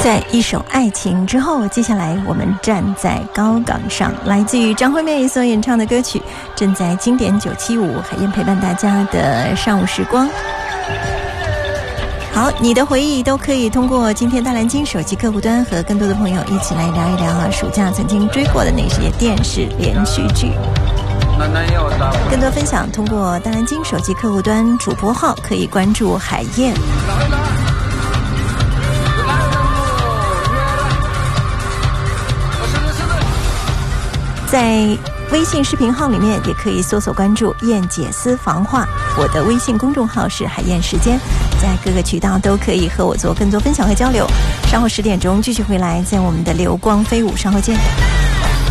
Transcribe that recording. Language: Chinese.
在一首爱情之后，接下来我们站在高岗上，来自于张惠妹所演唱的歌曲，正在经典975海燕陪伴大家的上午时光。好，你的回忆都可以通过今天大蓝鲸手机客户端和更多的朋友一起来聊一聊暑假曾经追过的那些电视连续剧。更多分享通过大蓝鲸手机客户端主播号可以关注海燕。在微信视频号里面也可以搜索关注燕姐私房话，我的微信公众号是海燕时间，在各个渠道都可以和我做更多分享和交流。稍后10点钟继续回来，在我们的流光飞舞，稍后见。